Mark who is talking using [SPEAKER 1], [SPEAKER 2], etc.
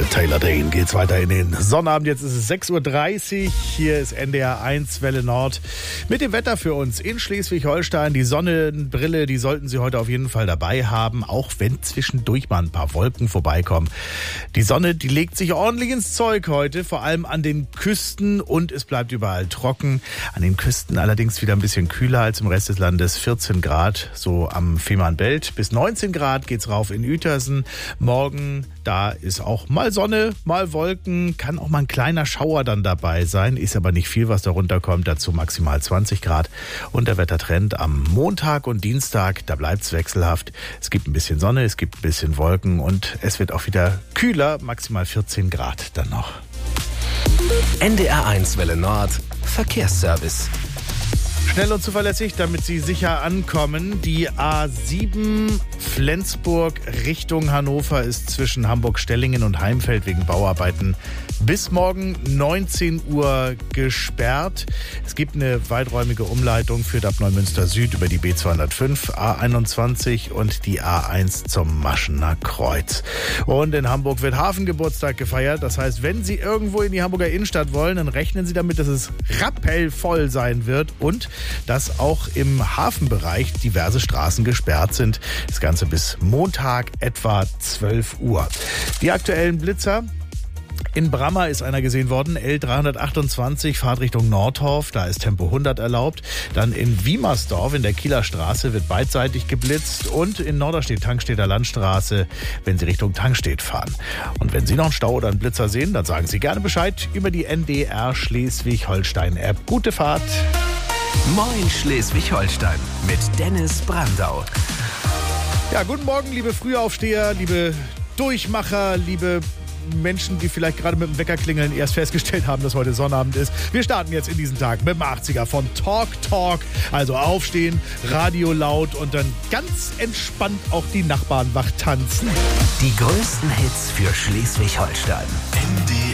[SPEAKER 1] Mit Taylor Dane geht's weiter in den Sonnabend. Jetzt ist es 6.30 Uhr. Hier ist NDR 1 Welle Nord mit dem Wetter für uns in Schleswig-Holstein. Die Sonnenbrille, die sollten Sie heute auf jeden Fall dabei haben, auch wenn zwischendurch mal ein paar Wolken vorbeikommen. Die Sonne, die legt sich ordentlich ins Zeug heute, vor allem an den Küsten, und es bleibt überall trocken. An den Küsten allerdings wieder ein bisschen kühler als im Rest des Landes. 14 Grad so am Fehmarnbelt. Bis 19 Grad geht's rauf in Uetersen. Morgen, da ist auch mal Sonne, mal Wolken, kann auch mal ein kleiner Schauer dann dabei sein, ist aber nicht viel, was da runterkommt, dazu maximal 20 Grad. Und der Wettertrend am Montag und Dienstag, da bleibt's wechselhaft. Es gibt ein bisschen Sonne, es gibt ein bisschen Wolken und es wird auch wieder kühler, maximal 14 Grad dann noch.
[SPEAKER 2] NDR 1 Welle Nord, Verkehrsservice.
[SPEAKER 1] Schnell und zuverlässig, damit Sie sicher ankommen. Die A7 Flensburg Richtung Hannover ist zwischen Hamburg-Stellingen und Heimfeld wegen Bauarbeiten bis morgen 19 Uhr gesperrt. Es gibt eine weiträumige Umleitung, führt ab Neumünster Süd über die B205, A21 und die A1 zum Maschener Kreuz. Und in Hamburg wird Hafengeburtstag gefeiert. Das heißt, wenn Sie irgendwo in die Hamburger Innenstadt wollen, dann rechnen Sie damit, dass es rappellvoll sein wird und dass auch im Hafenbereich diverse Straßen gesperrt sind. Das Ganze bis Montag etwa 12 Uhr. Die aktuellen Blitzer: in Brammer ist einer gesehen worden, L328, Fahrtrichtung Nordhorf, da ist Tempo 100 erlaubt. Dann in Wiemersdorf in der Kieler Straße wird beidseitig geblitzt und in Norderstedt, Tankstedter Landstraße, wenn Sie Richtung Tankstedt fahren. Und wenn Sie noch einen Stau oder einen Blitzer sehen, dann sagen Sie gerne Bescheid über die NDR Schleswig-Holstein-App. Gute Fahrt!
[SPEAKER 2] Moin Schleswig-Holstein mit Dennis Brandau.
[SPEAKER 1] Ja, guten Morgen, liebe Frühaufsteher, liebe Durchmacher, liebe Menschen, die vielleicht gerade mit dem Wecker klingeln, erst festgestellt haben, dass heute Sonnabend ist. Wir starten jetzt in diesen Tag mit dem 80er von Talk Talk. Also aufstehen, Radio laut und dann ganz entspannt auch die Nachbarn wach tanzen.
[SPEAKER 2] Die größten Hits für Schleswig-Holstein.
[SPEAKER 3] NDR